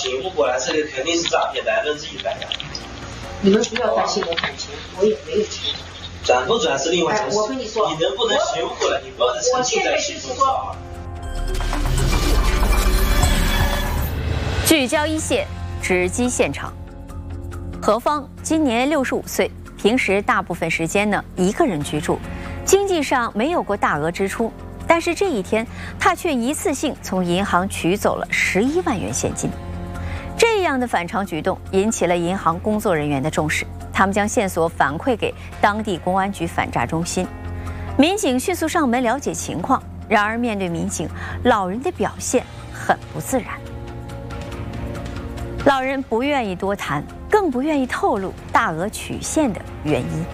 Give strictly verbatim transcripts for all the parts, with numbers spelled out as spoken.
醒悟过来，这个肯定是诈骗，百分之一百的。 你们不要担心我转钱，我也没有钱。 转不转是另外一回事。 我跟你说， 你能不能醒悟过来？你不要再沉浸在其中啊！ 聚焦一线，直击现场。何芳今年六十五岁，平时大部分时间呢一个人居住，经济上没有过大额支出。但是这一天，他却一次性从银行取走了十一万元现金。这样的反常举动引起了银行工作人员的重视，他们将线索反馈给当地公安局反诈中心。民警迅速上门了解情况，然而面对民警，老人的表现很不自然。老人不愿意多谈，更不愿意透露大额取现的原因。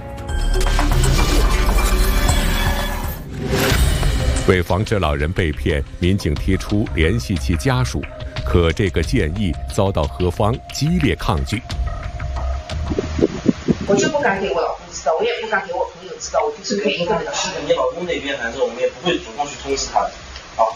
为防止老人被骗，民警提出联系其家属，可这个建议遭到何芳激烈抗拒。 我就不敢给我老公知道，我也不敢给我朋友知道，我就是可以一个人的。 是的，你老公那边反正我们也不会主动去通知他的。好。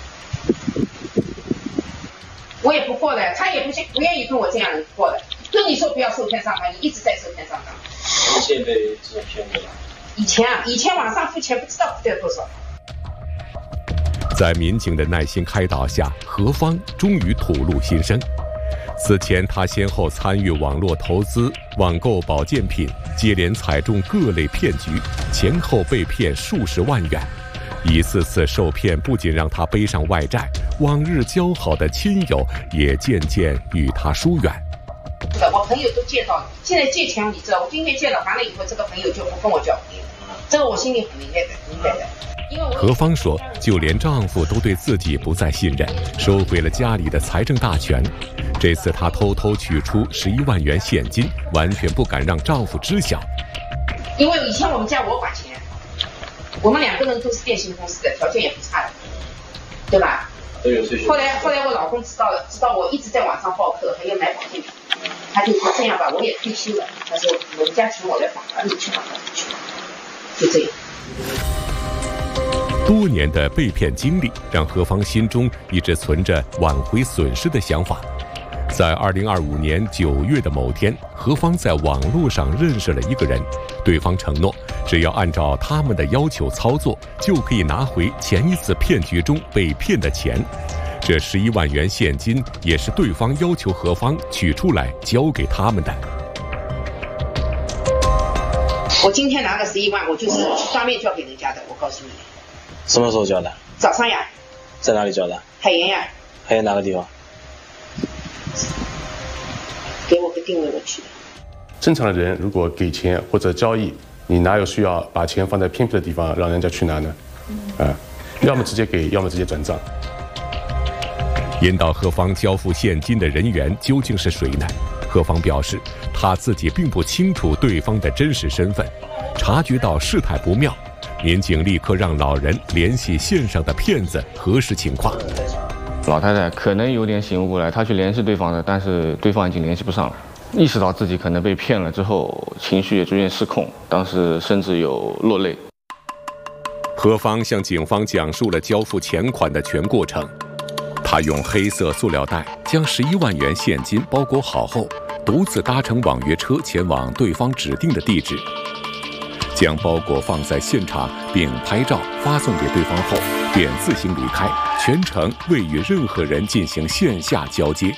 我也不过的，他也不不愿意跟我这样过的。跟你说不要受骗上当，你一直在受骗上当。 以前被这种骗过吧？ 以前啊，以前网上付钱不知道付掉多少。 在民警的耐心开导下，何芳终于吐露心声。此前，他先后参与网络投资、网购保健品，接连踩中各类骗局，前后被骗数十万元。一次次受骗不仅让他背上外债，往日交好的亲友也渐渐与他疏远。 是的，我朋友都借到了，现在借钱你知道，我今天借了完了以后，这个朋友就不跟我交朋友，这个我心里很明白的，明白的。 何芳说，就连丈夫都对自己不再信任，收回了家里的财政大权。这次她偷偷取出十一万元现金，完全不敢让丈夫知晓。 因为以前我们家我管钱，我们两个人都是电信公司的，条件也不差的，对吧？后来后来我老公知道了，知道我一直在网上报课，还要买保健品，他就说这样吧，我也退休了，他说我们家请我来访谈，你去访谈去，就这样。 多年的被骗经历让何芳心中一直存着挽回损失的想法。在二零二五年九月的某天，何芳在网络上认识了一个人，对方承诺只要按照他们的要求操作，就可以拿回前一次骗局中被骗的钱。这十一万元现金也是对方要求何芳取出来交给他们的。 我今天拿了十一万，我就是当面交给人家的，我告诉你。 什么时候交的？ 早上呀。 在哪里交的？ 海盐呀。 海盐哪个地方？ 给我个定位，我去的。 正常的人如果给钱或者交易，你哪有需要把钱放在偏僻的地方让人家去拿呢？啊，要么直接给，要么直接转账。 引导何芳交付现金的人员究竟是谁呢？何芳表示，她自己并不清楚对方的真实身份。察觉到事态不妙，民警立刻让老人联系线上的骗子核实情况。 老太太可能有点醒悟过来，她去联系对方的，但是对方已经联系不上了。意识到自己可能被骗了之后，情绪也逐渐失控，当时甚至有落泪。 何芳向警方讲述了交付钱款的全过程。他用黑色塑料袋将十一万元现金包裹好后，独自搭乘网约车前往对方指定的地址。将包裹放在现场并拍照发送给对方后，便自行离开，全程未与任何人进行线下交接。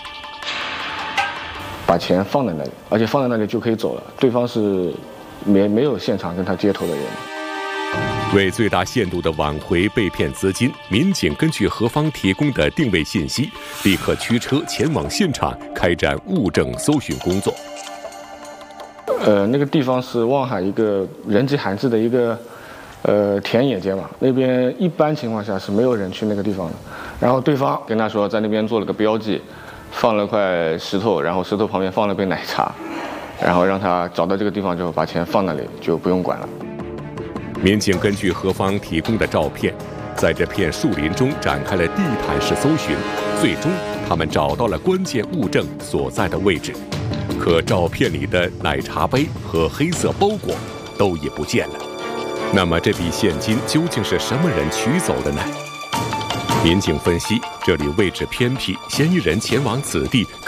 把钱放在那里，而且放在那里就可以走了，对方是没没有现场跟他接头的人。 为最大限度地挽回被骗资金，民警根据何芳提供的定位信息，立刻驱车前往现场开展物证搜寻工作。 呃，那个地方是望海一个人迹罕至的一个呃田野间嘛，那边一般情况下是没有人去那个地方的。然后对方跟他说，在那边做了个标记，放了块石头，然后石头旁边放了杯奶茶，然后让他找到这个地方之后把钱放那里，就不用管了。 民警根据何芳提供的照片，在这片树林中展开了地毯式搜寻，最终他们找到了关键物证所在的位置。可照片里的奶茶杯和黑色包裹都已不见了。那么这笔现金究竟是什么人取走的呢？民警分析，这里位置偏僻，嫌疑人前往此地